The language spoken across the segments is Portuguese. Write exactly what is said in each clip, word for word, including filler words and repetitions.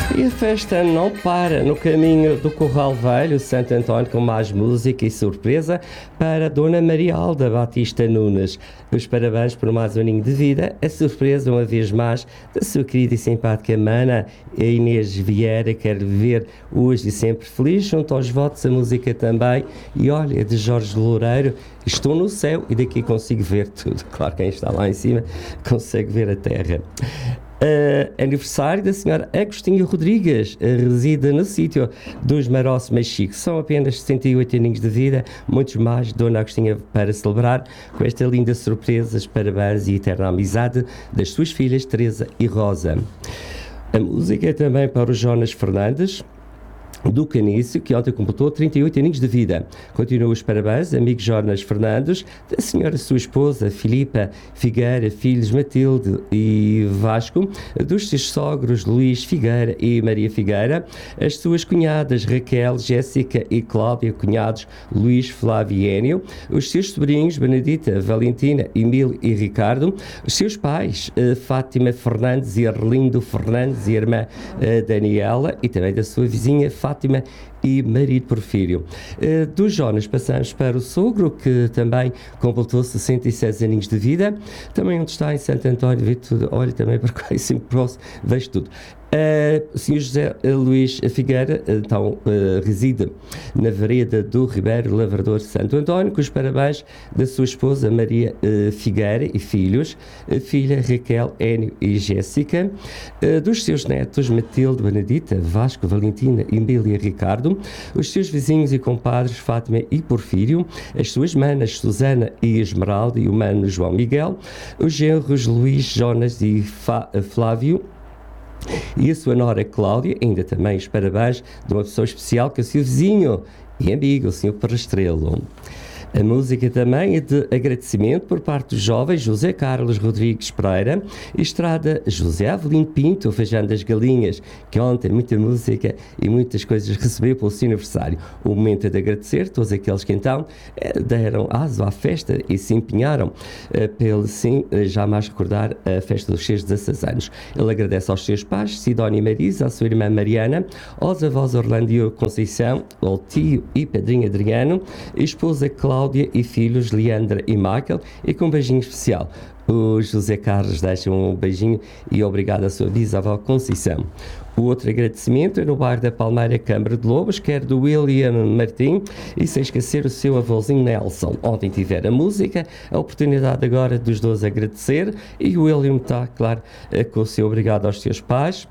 E a festa não para no caminho do Corral Velho, Santo António, com mais música e surpresa para Dona Maria Alda Batista Nunes. Os parabéns por mais um aninho de vida, a surpresa uma vez mais da sua querida e simpática mana, a Inês Vieira, quer ver hoje e sempre feliz, junto aos votos a música também, e olha, de Jorge Loureiro, estou no céu e daqui consigo ver tudo. Claro, quem está lá em cima consegue ver a terra. Uh, aniversário da senhora Agostinho Rodrigues, uh, reside no sítio dos Maroços Machico. São apenas sessenta e oito aninhos de vida, muitos mais, Dona Agostinha, para celebrar com esta linda surpresa, parabéns e eterna amizade das suas filhas Teresa e Rosa. A música é também para o Jonas Fernandes do Canício, que ontem completou trinta e oito aninhos de vida. Continua os parabéns, amigo Jonas Fernandes, da senhora sua esposa, Filipa Figueira, filhos Matilde e Vasco, dos seus sogros Luís Figueira e Maria Figueira, as suas cunhadas Raquel, Jéssica e Cláudia, cunhados Luís Flaviênio, os seus sobrinhos Benedita, Valentina, Emílio e Ricardo, os seus pais, Fátima Fernandes e Arlindo Fernandes e a irmã Daniela, e também da sua vizinha Fátima e marido Porfírio. Uh, do Jonas passamos para o sogro, que também completou sessenta e seis aninhos de vida, também onde está em Santo António, vê tudo, olha também para cá e sempre próximo, vejo tudo. Uh, o senhor José Luís Figueira, então, uh, reside na vereda do Ribeiro Lavrador de Santo António, com os parabéns da sua esposa Maria uh, Figueira e filhos, uh, filha Raquel, Énio e Jéssica, uh, dos seus netos Matilde, Benedita, Vasco, Valentina, Emília e Ricardo, os seus vizinhos e compadres Fátima e Porfírio, as suas manas Susana e Esmeralda e o mano João Miguel, os genros Luís, Jonas e Fa- Flávio, e a sua nora Cláudia, ainda também os parabéns de uma pessoa especial, que é o seu vizinho e amigo, o senhor Parastrelo. A música também é de agradecimento por parte do jovem José Carlos Rodrigues Pereira, Estrada José Avelino Pinto, o Feijão das Galinhas, que ontem muita música e muitas coisas recebeu pelo seu aniversário. O momento é de agradecer todos aqueles que então deram aso à festa e se empenharam pelo sim jamais recordar a festa dos seus dezasseis anos. Ele agradece aos seus pais, Sidónia e Marisa, à sua irmã Mariana, aos avós Orlando e Conceição, ao tio e padrinho Adriano, a esposa Cláudia e filhos Leandra e Michael, e com um beijinho especial. O José Carlos deixa um beijinho e obrigado à sua bisavó Conceição. O outro agradecimento é no bairro da Palmeira, Câmara de Lobos, quer do William Martim, e sem esquecer o seu avôzinho Nelson. Ontem tiveram a música, a oportunidade agora dos dois agradecer, e o William está, claro, com o seu obrigado aos seus pais,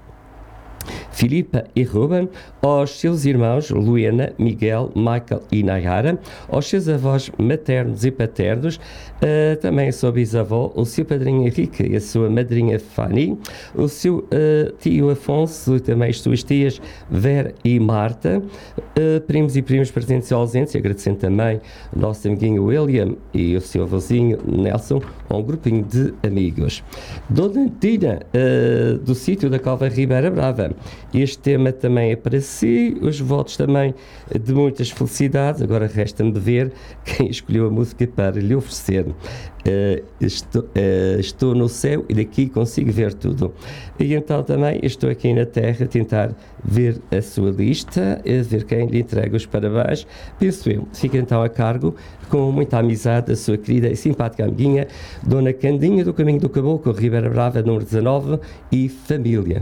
Filipa e Ruben, aos seus irmãos Luana, Miguel, Michael e Nayara, aos seus avós maternos e paternos, uh, também a sua bisavó, o seu padrinho Henrique e a sua madrinha Fanny, o seu uh, tio Afonso e também as suas tias Vera e Marta, uh, primos e primos presentes e ausentes, e agradecendo também o nosso amiguinho William e o seu avôzinho Nelson, a um grupinho de amigos. Dona Tina, uh, do sítio da Cova Ribeira Brava. Este tema também é para si, os votos também de muitas felicidades. Agora resta-me de ver quem escolheu a música para lhe oferecer. Uh, estou, uh, estou no céu e daqui consigo ver tudo. E então também estou aqui na terra a tentar ver a sua lista, a ver quem lhe entrega os parabéns. Penso eu, fica então a cargo, com muita amizade, a sua querida e simpática amiguinha, Dona Candinha do Caminho do Caboclo, Ribeira Brava, número dezanove, e família.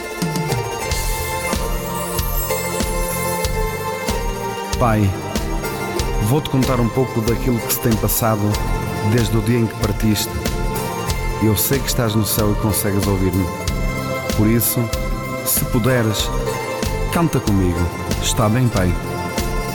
Pai, vou-te contar um pouco daquilo que se tem passado desde o dia em que partiste. Eu sei que estás no céu e consegues ouvir-me. Por isso, se puderes, canta comigo. Está bem, Pai?